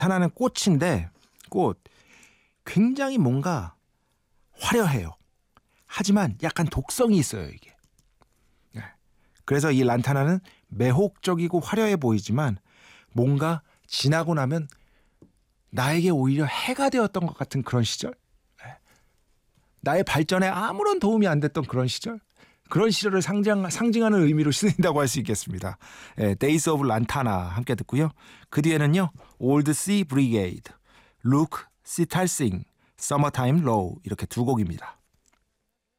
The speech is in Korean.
하나는 꽃인데 꽃 굉장히 뭔가 화려해요. 하지만 약간 독성이 있어요, 이게. 그래서 이 란타나는 매혹적이고 화려해 보이지만 뭔가 지나고 나면 나에게 오히려 해가 되었던 것 같은 그런 시절, 나의 발전에 아무런 도움이 안 됐던 그런 시절, 그런 시절을 상징하는 의미로 쓰인다고 할 수 있겠습니다. Days of Lantana 함께 듣고요. 그 뒤에는요, Old Sea Brigade, Luke Sitalsing, Summertime Low 이렇게 두 곡입니다.